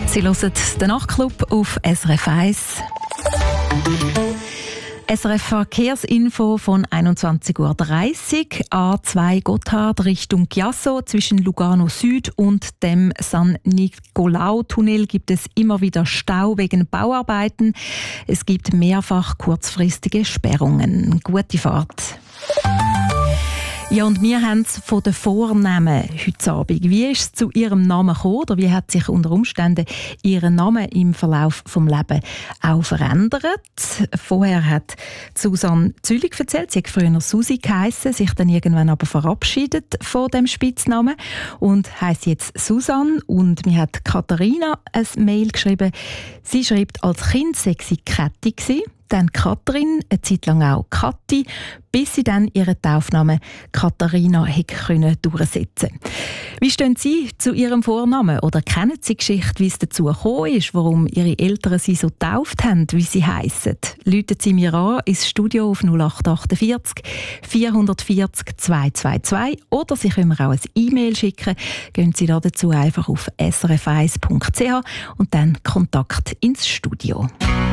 Sie hören den Nachtclub auf SRF 1. SRF Verkehrsinfo von 21:30 Uhr. A2 Gotthard Richtung Chiasso zwischen Lugano Süd und dem San Nicolau-Tunnel gibt es immer wieder Stau wegen Bauarbeiten. Es gibt mehrfach kurzfristige Sperrungen. Gute Fahrt. Ja, und wir haben es von den Vornamen heute Abend. Wie ist es zu Ihrem Namen gekommen oder wie hat sich unter Umständen Ihr Name im Verlauf des Lebens auch verändert? Vorher hat Susanne Zülig erzählt, sie hat früher Susi geheissen, sich dann irgendwann aber verabschiedet von dem Spitznamen und heisst jetzt Susanne. Und mir hat Katharina ein Mail geschrieben, sie schreibt, als Kind sei sie Käthi gewesen. Dann Katrin, eine Zeit lang auch Kathi, bis sie dann ihren Taufnamen Katharina durchsetzen konnte. Wie stehen Sie zu Ihrem Vornamen? Oder kennen Sie die Geschichte, wie es dazu gekommen ist, warum Ihre Eltern Sie so getauft haben, wie Sie heissen? Rufen Sie mir an ins Studio auf 0848 440 222 oder Sie können mir auch ein E-Mail schicken. Gehen Sie dazu einfach auf srf1.ch und dann Kontakt ins Studio.